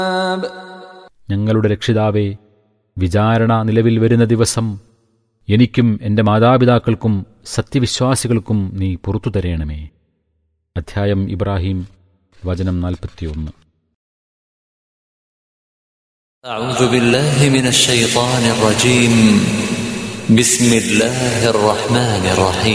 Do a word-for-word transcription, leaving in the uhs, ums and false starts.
ഞങ്ങളുടെ രക്ഷിതാവേ, വിചാരണ നിലവിൽ വരുന്ന ദിവസം എനിക്കും എൻ്റെ മാതാപിതാക്കൾക്കും സത്യവിശ്വാസികൾക്കും നീ പുറത്തു തരേണമേ. അധ്യായം ഇബ്രാഹിം, വചനം നാൽപ്പത്തിയൊന്ന്. أعوذ بالله من الشيطان الرجيم. بسم الله الرحمن الرحيم.